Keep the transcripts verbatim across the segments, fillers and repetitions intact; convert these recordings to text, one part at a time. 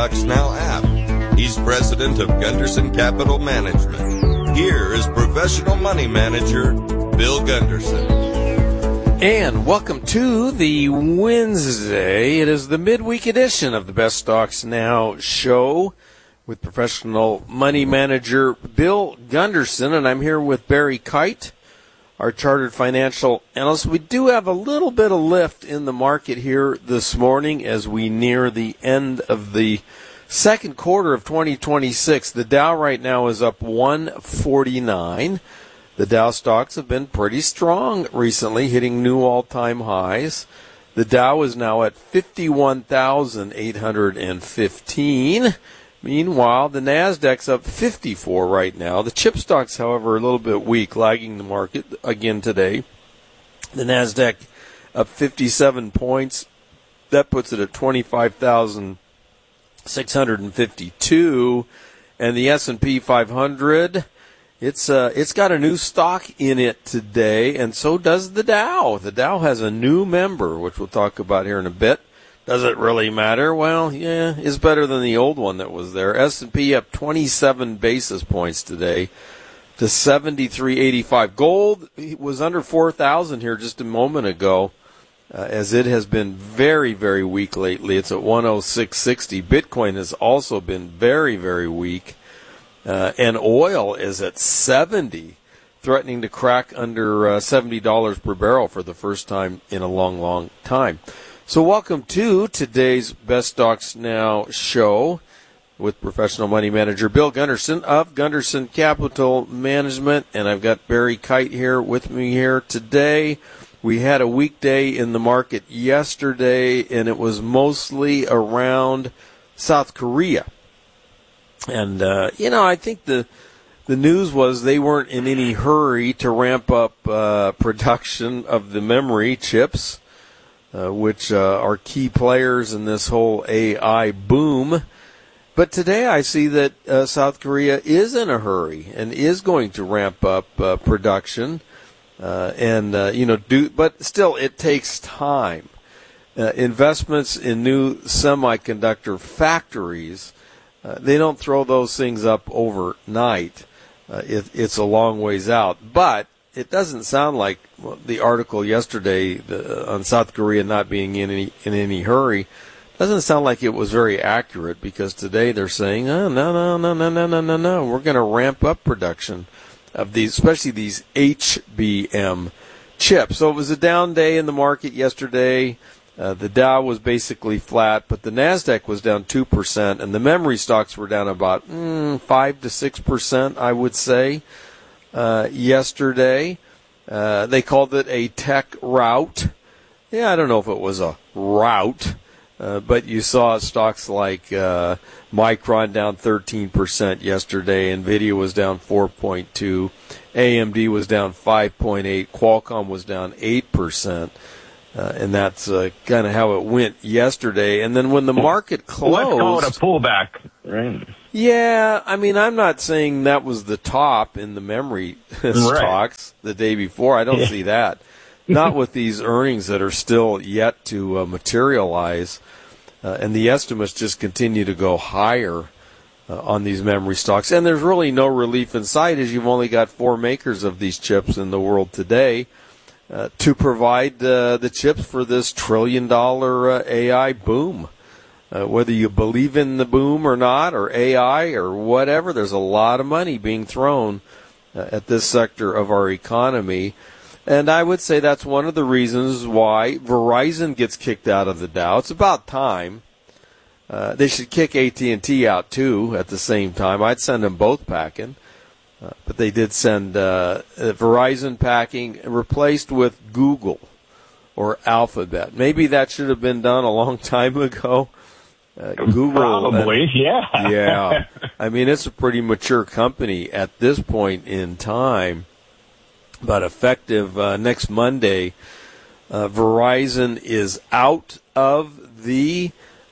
Stocks Now app. He's president of Gunderson Capital Management. Here is professional money manager Bill Gunderson. And welcome to the Wednesday. It is the midweek edition of the Best Stocks Now show with professional money manager Bill Gunderson, and I'm here with Barry Kite, our chartered financial analyst. We do have a little bit of lift in the market here this morning as we near the end of the second quarter of twenty twenty-six. The Dow right now is up one forty-nine. The Dow stocks have been pretty strong recently, hitting new all-time highs. The Dow is now at fifty-one thousand eight hundred fifteen. Meanwhile, the Nasdaq's up fifty-four right now. The chip stocks, however, are a little bit weak, lagging the market again today. The Nasdaq up fifty-seven points. That puts it at twenty-five thousand six hundred fifty-two. And the S and P five hundred, it's uh, it's got a new stock in it today, and so does the Dow. The Dow has a new member, which we'll talk about here in a bit. Does it really matter? Well, yeah, it's better than the old one that was there. S and P up twenty-seven basis points today to seventy-three eighty-five. Gold was under four thousand here just a moment ago, uh, as it has been very, very weak lately. It's at one oh six sixty. Bitcoin has also been very, very weak. Uh, and oil is at seventy, threatening to crack under uh, seventy dollars per barrel for the first time in a long, long time. So welcome to today's Best Stocks Now show with professional money manager Bill Gunderson of Gunderson Capital Management. And I've got Barry Kite here with me here today. We had a weekday in the market yesterday, and it was mostly around South Korea. And, uh, you know, I think the the news was they weren't in any hurry to ramp up uh, production of the memory chips, Uh, which uh, are key players in this whole A I boom. But today I see that uh, South Korea is in a hurry and is going to ramp up uh, production. Uh, and, uh, you know, do, but still it takes time. Uh, investments in new semiconductor factories, uh, they don't throw those things up overnight. Uh, it, it's a long ways out. But it doesn't sound like well, the article yesterday the, on South Korea not being in any in any hurry doesn't sound like it was very accurate, because today they're saying, oh, no, no, no, no, no, no, no, no, we're going to ramp up production of these, especially these H B M chips. So it was a down day in the market yesterday. Uh, the Dow was basically flat, but the Nasdaq was down two percent, and the memory stocks were down about mm, five to six percent, I would say. Uh, yesterday, uh, they called it a tech rout. Yeah, I don't know if it was a rout, uh, but you saw stocks like uh, Micron down thirteen percent yesterday. Nvidia was down four point two. A M D was down five point eight. Qualcomm was down eight percent. Uh, and that's uh, kind of how it went yesterday. And then when the market closed... Let's call it a pullback, right? Yeah, I mean, I'm not saying that was the top in the memory stocks the day before. I don't yeah. see that. Not with these earnings that are still yet to uh, materialize. Uh, and the estimates just continue to go higher uh, on these memory stocks. And there's really no relief in sight, as you've only got four makers of these chips in the world today uh, to provide uh, the chips for this trillion-dollar uh, A I boom. Uh, whether you believe in the boom or not, or A I or whatever, there's a lot of money being thrown uh, at this sector of our economy. And I would say that's one of the reasons why Verizon gets kicked out of the Dow. It's about time. Uh, they should kick A T and T out, too, at the same time. I'd send them both packing. Uh, but they did send uh, Verizon packing, replaced with Google or Alphabet. Maybe that should have been done a long time ago. Uh, Google, Probably, and, yeah. yeah. I mean, it's a pretty mature company at this point in time. But effective uh, next Monday, uh, Verizon is out of the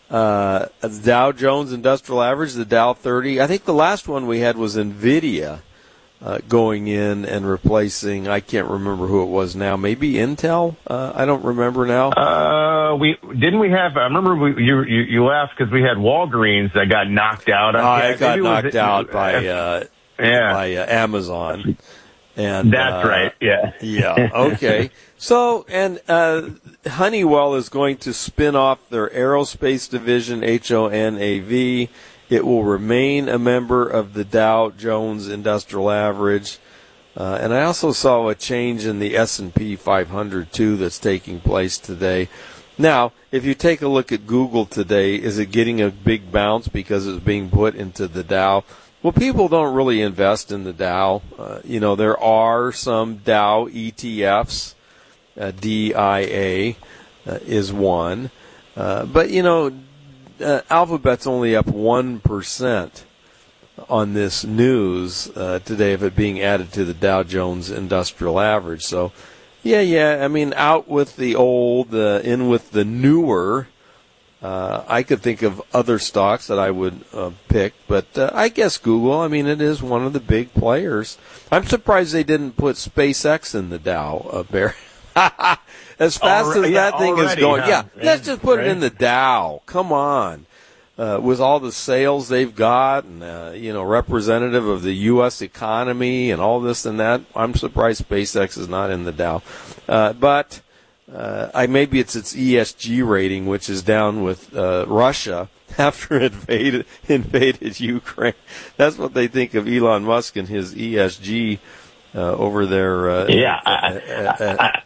uh, Dow Jones Industrial Average, the Dow thirty. I think the last one we had was NVIDIA uh, going in and replacing, I can't remember who it was now, maybe Intel? Uh, I don't remember now. Uh, Well, we didn't we have. I remember we, you you, you laughed because we had Walgreens that got knocked out. I, I got Maybe knocked was, out by uh, yeah. by uh, Amazon. And that's uh, right. Yeah. Yeah. Okay. So, and uh, Honeywell is going to spin off their aerospace division, H O N A V. It will remain a member of the Dow Jones Industrial Average. Uh, and I also saw a change in the S and P five hundred, too, that's taking place today. Now, if you take a look at Google today, is it getting a big bounce because it's being put into the Dow? Well, people don't really invest in the Dow. Uh, you know, there are some Dow E T Fs. Uh, D I A uh, is one. Uh, but, you know, uh, Alphabet's only up one percent on this news uh, today of it being added to the Dow Jones Industrial Average. So, yeah, yeah, I mean, out with the old, uh, in with the newer. Uh, I could think of other stocks that I would uh, pick, but uh, I guess Google, I mean, it is one of the big players. I'm surprised they didn't put SpaceX in the Dow up there. As fast Alre- as yeah, that thing already, is going, huh? yeah, Yeah, let's just put right? it in the Dow. Come on. Uh, with all the sales they've got and, uh, you know, representative of the U S economy and all this and that, I'm surprised SpaceX is not in the Dow. Uh, but uh, I maybe it's its E S G rating, which is down with uh, Russia after it invaded, invaded Ukraine. That's what they think of Elon Musk and his E S G uh, over there. Uh, Yeah. uh, I, uh, uh, I,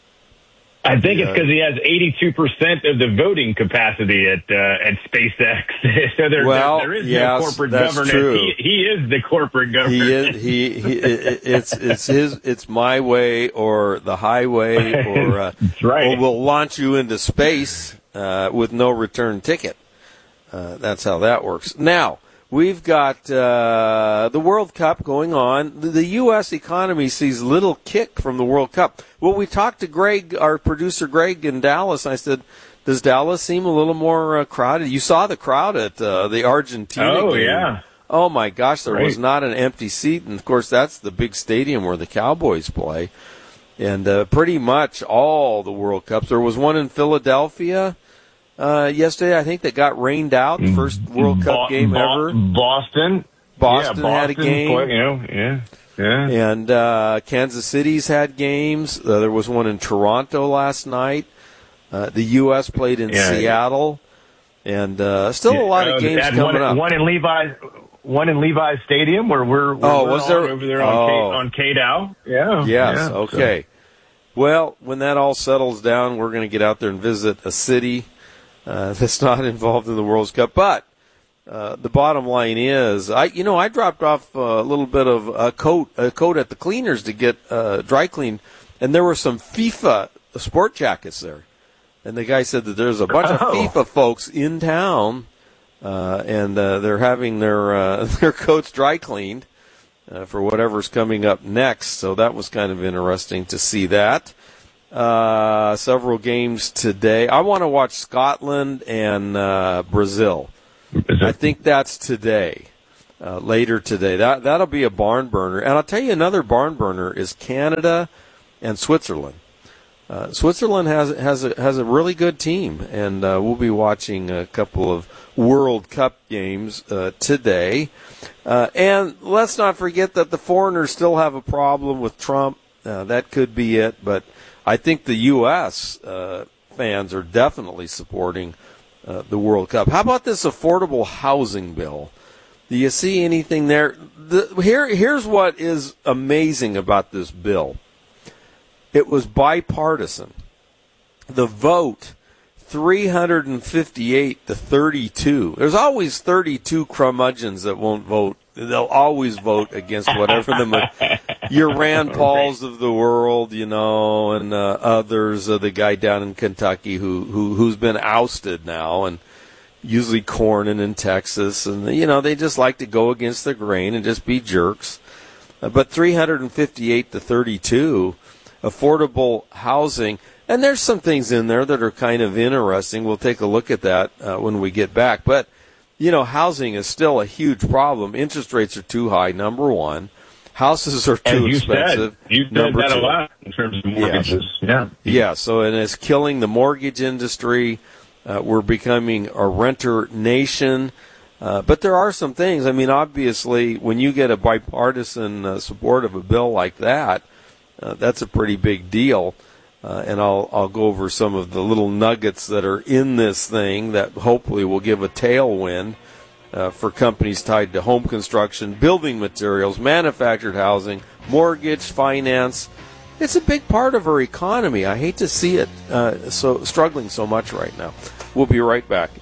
I think it's because he has eighty-two percent of the voting capacity at uh, at SpaceX. so there, well, there, there is yes, no corporate that's governance. true. He, he is the corporate government. He is. He. he it, it's. It's his. It's my way or the highway, or uh, That's right. or we'll launch you into space uh, with no return ticket. Uh, that's how that works. Now we've got uh, the World Cup going on. The, the U S economy sees little kick from the World Cup. Well, we talked to Greg, our producer Greg in Dallas. And I said, does Dallas seem a little more uh, crowded? You saw the crowd at uh, the Argentina Oh, game. yeah. Oh, my gosh, there Right. was not an empty seat. And, of course, that's the big stadium where the Cowboys play. And uh, pretty much all the World Cups. There was one in Philadelphia uh, yesterday, I think, that got rained out. The first World Cup Bo- game Bo- ever. Boston. Boston, yeah, Boston had a game. Play, you know, yeah. Yeah. And uh, Kansas City's had games. Uh, there was one in Toronto last night. Uh, the U S played in Yeah. Seattle. And uh, still a lot Uh, of games and coming one, up. One in Levi's, one in Levi's Stadium where we're, where Oh, we're was on there? over there on Oh. K, on K-Dow. Yeah. Yes, yeah. okay. Well, when that all settles down, we're going to get out there and visit a city uh, that's not involved in the World Cup. But uh, the bottom line is, I you know, I dropped off a little bit of a coat a coat at the cleaners to get uh, dry cleaned, and there were some FIFA sport jackets there. And the guy said that there's a bunch Oh. of FIFA folks in town, uh, and uh, they're having their uh, their coats dry cleaned uh, for whatever's coming up next. So that was kind of interesting to see that. Uh, several games today. I want to watch Scotland and uh, Brazil. I think that's today, uh, later today. That that'll be a barn burner. And I'll tell you another barn burner is Canada and Switzerland. Uh, Switzerland has has a, has a really good team, and uh, we'll be watching a couple of World Cup games uh, today. Uh, and let's not forget that the foreigners still have a problem with Trump. Uh, that could be it, but I think the U S uh, fans are definitely supporting uh, the World Cup. How about this affordable housing bill? Do you see anything there? The, here, here's what is amazing about this bill. It was bipartisan. The vote, three hundred fifty-eight to thirty-two. There's always thirty-two curmudgeons that won't vote. They'll always vote against whatever the your Rand Pauls of the world, you know, and uh, others. Uh, the guy down in Kentucky who who who's been ousted now, and usually Cornyn in Texas, and you know they just like to go against the grain and just be jerks. Uh, but three hundred fifty-eight to thirty-two. Affordable housing, and there's some things in there that are kind of interesting. We'll take a look at that uh, when we get back. But, you know, housing is still a huge problem. Interest rates are too high, number one. houses are too As you expensive. Said, you said Number that two. a lot in terms of mortgages. Yeah. Yeah, so and it's killing the mortgage industry. Uh, we're becoming a renter nation. Uh, but there are some things. I mean, obviously, when you get a bipartisan uh, support of a bill like that, uh, that's a pretty big deal. Uh, and I'll I'll go over some of the little nuggets that are in this thing that hopefully will give a tailwind uh, for companies tied to home construction, building materials, manufactured housing, mortgage, finance. It's a big part of our economy. I hate to see it uh, so struggling so much right now. We'll be right back.